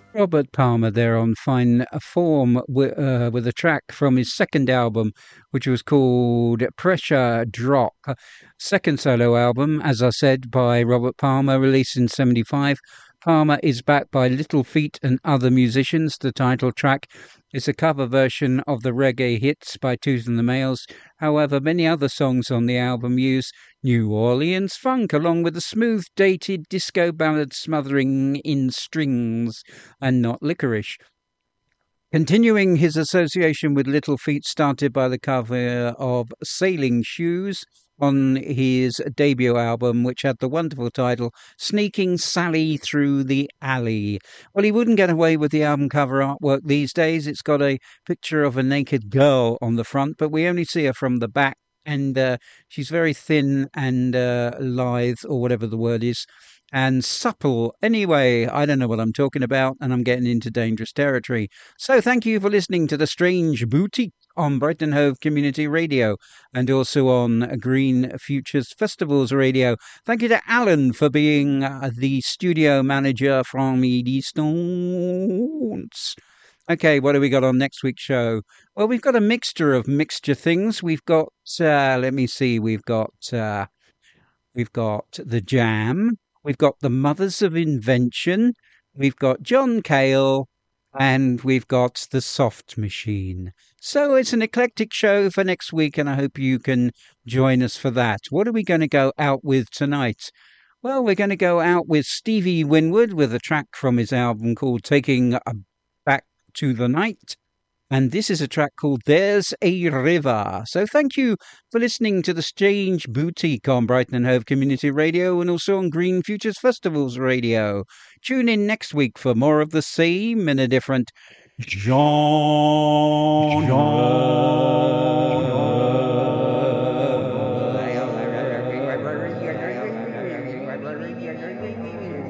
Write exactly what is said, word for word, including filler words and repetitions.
Robert Palmer there on fine form with, uh, with a track from his second album, which was called Pressure Drop. Second solo album, as I said, by Robert Palmer, released in seventy-five. Palmer is backed by Little Feat and other musicians. The title track is a cover version of the reggae hits by Tooth and the Males. However, many other songs on the album use New Orleans funk along with a smooth, dated disco ballad smothering in strings and not licorice. Continuing his association with Little Feat started by the cover of Sailing Shoes on his debut album, which had the wonderful title Sneaking Sally Through the Alley. Well, he wouldn't get away with the album cover artwork these days. It's got a picture of a naked girl on the front, but we only see her from the back, and uh, she's very thin and uh, lithe, or whatever the word is, and supple. Anyway, I don't know what I'm talking about, and I'm getting into dangerous territory. So thank you for listening to The Strange Boutique on Brighton Hove Community Radio and also on Green Futures Festivals Radio. Thank you to Alan for being uh, the studio manager from Distance. Okay, what do we got on next week's show? Well, we've got a mixture of mixture things. We've got, uh, let me see, we've got, uh, we've got The Jam. We've got the Mothers of Invention. We've got John Cale. And we've got the Soft Machine. So it's an eclectic show for next week, and I hope you can join us for that. What are we going to go out with tonight? Well, we're going to go out with Stevie Winwood with a track from his album called Taking Back to the Night. And this is a track called There's a River. So thank you for listening to The Strange Boutique on Brighton and Hove Community Radio and also on Green Futures Festivals Radio. Tune in next week for more of the same in a different genre. genre.